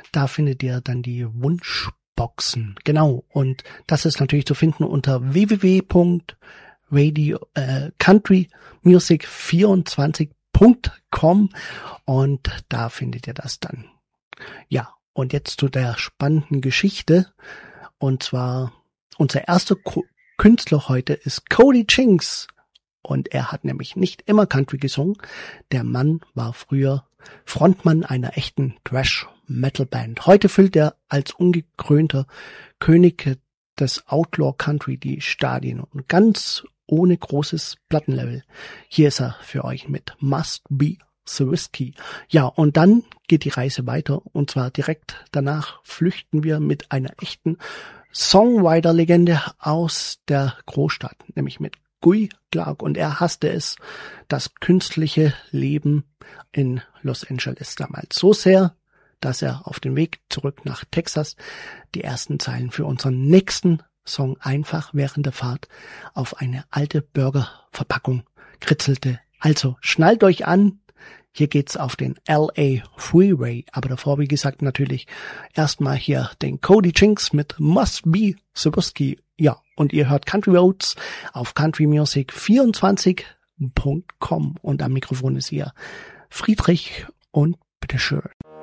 da findet ihr dann die Wunschboxen. Genau, und das ist natürlich zu finden unter countrymusic24.com und da findet ihr das dann. Ja, und jetzt zu der spannenden Geschichte. Und zwar, unser erster Künstler heute ist Cody Jinks. Und er hat nämlich nicht immer Country gesungen. Der Mann war früher Frontmann einer echten Thrash-Metal-Band. Heute füllt er als ungekrönter König des Outlaw Country die Stadien und ganz ohne großes Plattenlevel. Hier ist er für euch mit Must Be the Whiskey. Ja, und dann geht die Reise weiter und zwar direkt danach flüchten wir mit einer echten Songwriter-Legende aus der Großstadt, nämlich mit Guy Clark, und er hasste es, das künstliche Leben in Los Angeles damals so sehr, dass er auf dem Weg zurück nach Texas die ersten Zeilen für unseren nächsten Song einfach während der Fahrt auf eine alte Burgerverpackung kritzelte. Also schnallt euch an, hier geht's auf den LA Freeway, aber davor, wie gesagt, natürlich erstmal hier den Cody Jinks mit Must Be the Whiskey. Ja, und ihr hört Country Roads auf countrymusic24.com und am Mikrofon ist hier Friedrich und bitteschön.